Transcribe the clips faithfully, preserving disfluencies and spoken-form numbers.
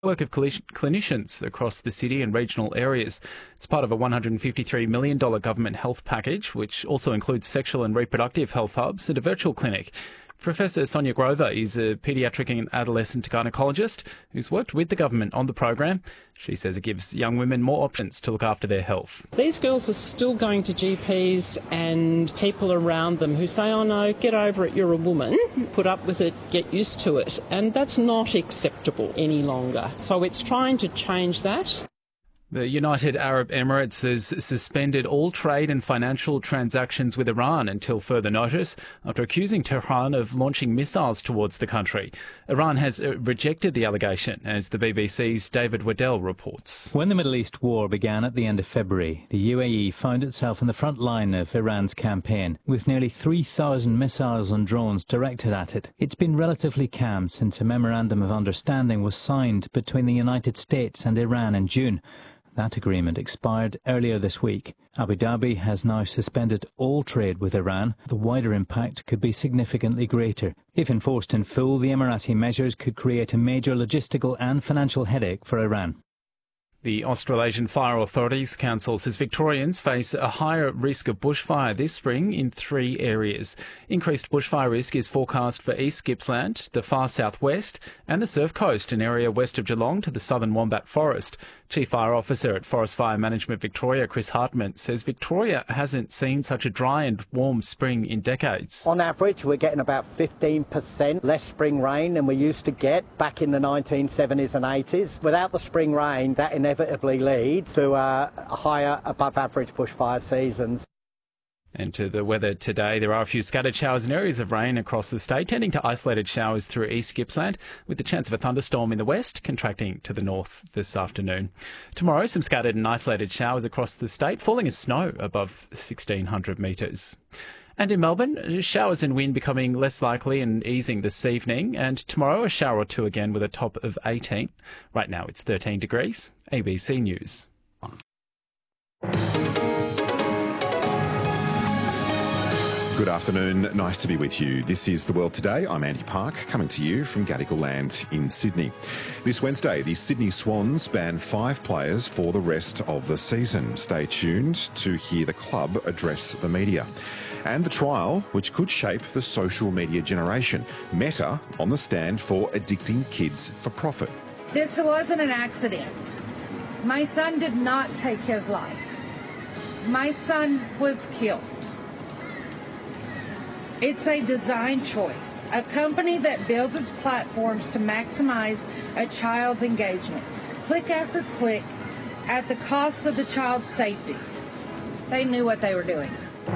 work of clinicians across the city and regional areas. It's part of a one hundred fifty-three million dollars government health package, which also includes sexual and reproductive health hubs and a virtual clinic. Professor Sonia Grover is a paediatric and adolescent gynaecologist who's worked with the government on the program. She says it gives young women more options to look after their health. These girls are still going to G Ps and people around them who say, oh no, get over it, you're a woman, put up with it, get used to it. And that's not acceptable any longer. So it's trying to change that. The United Arab Emirates has suspended all trade and financial transactions with Iran until further notice after accusing Tehran of launching missiles towards the country. Iran has rejected the allegation, as the B B C's David Waddell reports. When the Middle East war began at the end of February, the U A E found itself in the front line of Iran's campaign, with nearly three thousand missiles and drones directed at it. It's been relatively calm since a memorandum of understanding was signed between the United States and Iran in June. That agreement expired earlier this week. Abu Dhabi has now suspended all trade with Iran. The wider impact could be significantly greater. If enforced in full, the Emirati measures could create a major logistical and financial headache for Iran. The Australasian Fire Authorities Council says Victorians face a higher risk of bushfire this spring in three areas. Increased bushfire risk is forecast for East Gippsland, the far southwest and the Surf Coast, an area west of Geelong to the southern Wombat Forest. Chief Fire Officer at Forest Fire Management Victoria, Chris Hartman, says Victoria hasn't seen such a dry and warm spring in decades. On average, we're getting about fifteen percent less spring rain than we used to get back in the nineteen seventies and eighties. Without the spring rain, that inevitably leads to uh, higher above average bushfire seasons. And to the weather today, there are a few scattered showers and areas of rain across the state, tending to isolated showers through East Gippsland, with the chance of a thunderstorm in the west, contracting to the north this afternoon. Tomorrow, some scattered and isolated showers across the state, falling as snow above sixteen hundred metres. And in Melbourne, showers and wind becoming less likely and easing this evening. And tomorrow, a shower or two again with a top of eighteen. Right now, it's thirteen degrees. A B C News. Good afternoon, nice to be with you. This is The World Today. I'm Andy Park, coming to you from Gadigal Land in Sydney. This Wednesday, the Sydney Swans ban five players for the rest of the season. Stay tuned to hear the club address the media. And the trial, which could shape the social media generation. Meta on the stand for addicting kids for profit. This wasn't an accident. My son did not take his life. My son was killed. It's a design choice, a company that builds its platforms to maximize a child's engagement, click after click, at the cost of the child's safety. They knew what they were doing.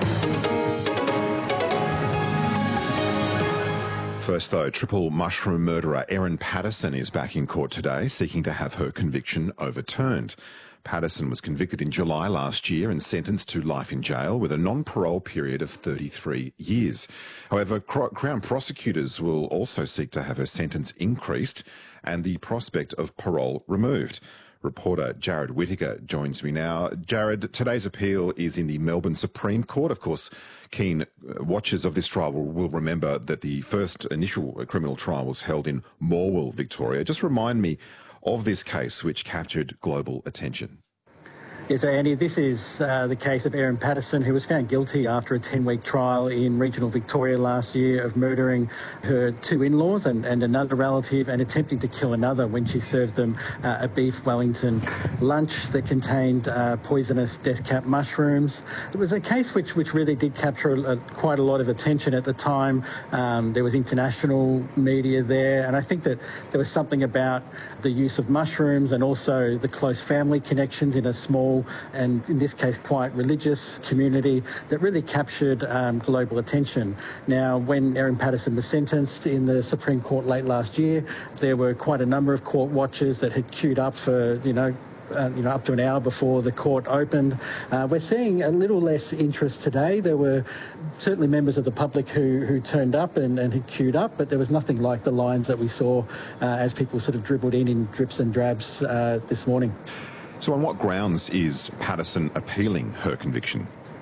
First, though, triple mushroom murderer Erin Patterson is back in court today, seeking to have her conviction overturned. Patterson was convicted in July last year and sentenced to life in jail with a non-parole period of thirty-three years. However, Crown prosecutors will also seek to have her sentence increased and the prospect of parole removed. Reporter Jared Whittaker joins me now. Jared, today's appeal is in the Melbourne Supreme Court. Of course, keen watchers of this trial will, will remember that the first initial criminal trial was held in Morwell, Victoria. Just remind me of this case which captured global attention. Yes, Andy, this is uh, the case of Erin Patterson, who was found guilty after a ten-week trial in regional Victoria last year of murdering her two in-laws and, and another relative and attempting to kill another when she served them uh, a beef Wellington lunch that contained uh, poisonous death cap mushrooms. It was a case which, which really did capture a, quite a lot of attention at the time. Um, there was international media there, and I think that there was something about the use of mushrooms and also the close family connections in a small and in this case quite religious community that really captured um, global attention. Now, when Erin Patterson was sentenced in the Supreme Court late last year, there were quite a number of court watchers that had queued up for, you know, Uh, you know, up to an hour before the court opened. Uh, we're seeing a little less interest today. There were certainly members of the public who, who turned up and, and who queued up, but there was nothing like the lines that we saw uh, as people sort of dribbled in in drips and drabs uh, this morning. So on what grounds is Patterson appealing her conviction?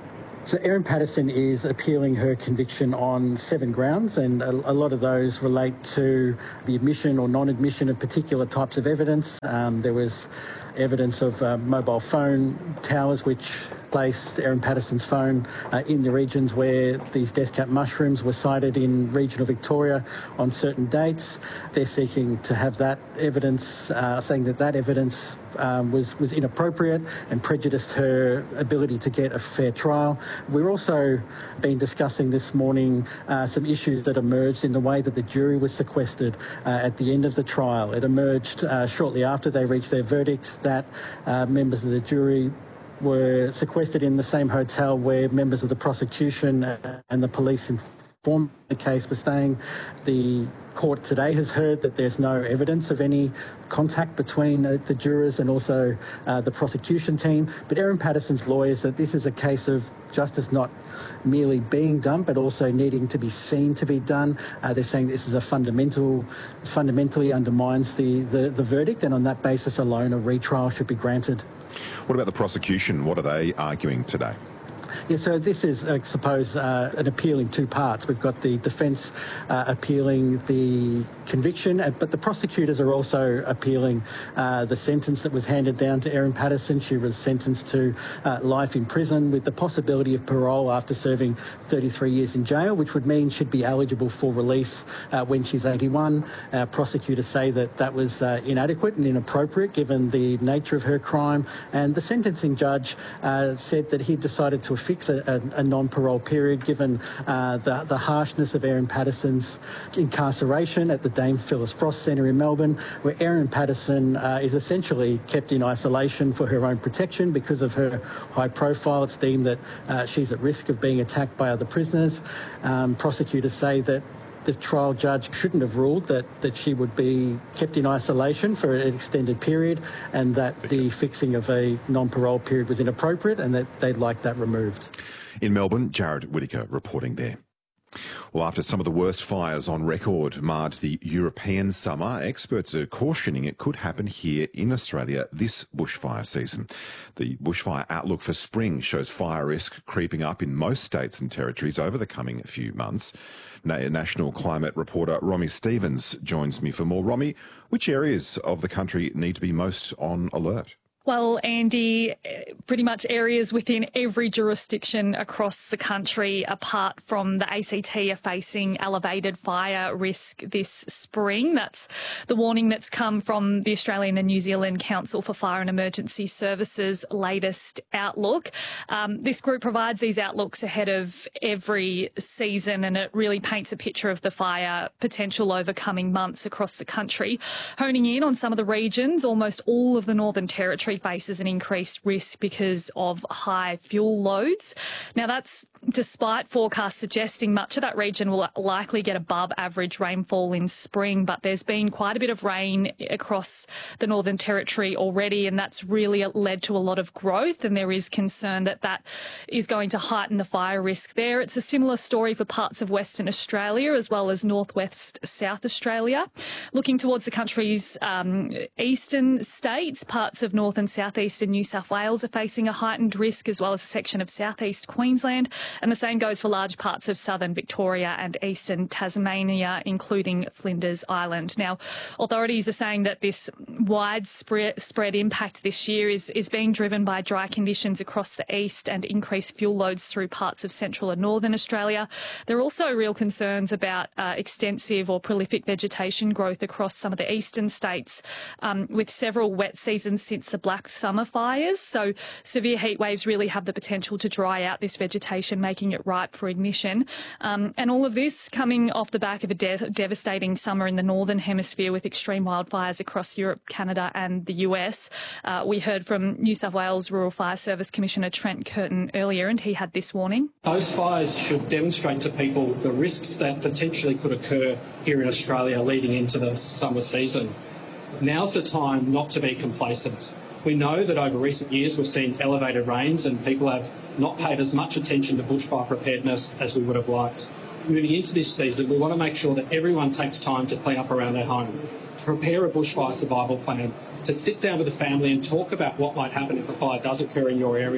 So Erin Patterson is appealing her conviction on seven grounds, and a, a lot of those relate to the admission or non-admission of particular types of evidence. Um, there was evidence of uh, mobile phone towers which placed Erin Patterson's phone uh, in the regions where these death cap mushrooms were sighted in regional Victoria on certain dates. They're seeking to have that evidence, uh, saying that that evidence um, was, was inappropriate and prejudiced her ability to get a fair trial. We're also been discussing this morning uh, some issues that emerged in the way that the jury was sequestered uh, at the end of the trial. It emerged uh, shortly after they reached their verdict that uh, members of the jury were sequestered in the same hotel where members of the prosecution and the police informed the case were staying. The court today has heard that there's no evidence of any contact between uh, the jurors and also uh, the prosecution team. But Erin Patterson's lawyers that this is a case of justice not merely being done, but also needing to be seen to be done. Uh, they're saying this is a fundamental, fundamentally undermines the, the, the verdict, and on that basis alone, a retrial should be granted. What about the prosecution? What are they arguing today? Yeah, so this is, I suppose, uh, an appeal in two parts. We've got the defence uh, appealing the conviction, but the prosecutors are also appealing uh, the sentence that was handed down to Erin Patterson. She was sentenced to uh, life in prison with the possibility of parole after serving thirty-three years in jail, which would mean she'd be eligible for release uh, when she's eighty-one. Uh, prosecutors say that that was uh, inadequate and inappropriate given the nature of her crime, and the sentencing judge uh, said that he decided to fix a, a, a non-parole period given uh, the, the harshness of Erin Patterson's incarceration at the Dame Phyllis Frost Centre in Melbourne, where Erin Patterson uh, is essentially kept in isolation for her own protection because of her high profile. It's deemed that uh, she's at risk of being attacked by other prisoners. Um, prosecutors say that the trial judge shouldn't have ruled that, that she would be kept in isolation for an extended period, and that the fixing of a non-parole period was inappropriate and that they'd like that removed. In Melbourne, Jared Whittaker reporting there. Well, after some of the worst fires on record marred the European summer, experts are cautioning it could happen here in Australia this bushfire season. The bushfire outlook for spring shows fire risk creeping up in most states and territories over the coming few months. National climate reporter Romy Stevens joins me for more. Romy, which areas of the country need to be most on alert? Well, Andy, pretty much areas within every jurisdiction across the country, apart from the A C T, are facing elevated fire risk this spring. That's the warning that's come from the Australian and New Zealand Council for Fire and Emergency Services' latest outlook. Um, this group provides these outlooks ahead of every season, and it really paints a picture of the fire potential over coming months across the country. Honing in on some of the regions, almost all of the Northern Territory faces an increased risk because of high fuel loads. Now, that's despite forecasts suggesting much of that region will likely get above average rainfall in spring, but there's been quite a bit of rain across the Northern Territory already, and that's really led to a lot of growth, and there is concern that that is going to heighten the fire risk there. It's a similar story for parts of Western Australia as well as northwest South Australia. Looking towards the country's um, eastern states, parts of north and southeastern New South Wales are facing a heightened risk, as well as a section of southeast Queensland. And the same goes for large parts of southern Victoria and eastern Tasmania, including Flinders Island. Now, authorities are saying that this widespread spread impact this year is, is being driven by dry conditions across the east and increased fuel loads through parts of central and northern Australia. There are also real concerns about uh, extensive or prolific vegetation growth across some of the eastern states, um, with several wet seasons since the Black Summer fires. So severe heat waves really have the potential to dry out this vegetation, making it ripe for ignition. Um, and all of this coming off the back of a de- devastating summer in the Northern Hemisphere with extreme wildfires across Europe, Canada and the U S. Uh, we heard from New South Wales Rural Fire Service Commissioner Trent Curtin earlier, and he had this warning. Those fires should demonstrate to people the risks that potentially could occur here in Australia leading into the summer season. Now's the time not to be complacent. We know that over recent years we've seen elevated rains and people have not paid as much attention to bushfire preparedness as we would have liked. Moving into this season, we want to make sure that everyone takes time to clean up around their home, to prepare a bushfire survival plan, to sit down with the family and talk about what might happen if a fire does occur in your area.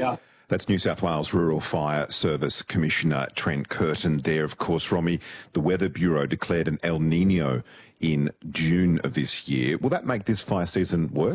That's New South Wales Rural Fire Service Commissioner Trent Curtin there. Of course, Romy, the Weather Bureau declared an El Nino in June of this year. Will that make this fire season worse?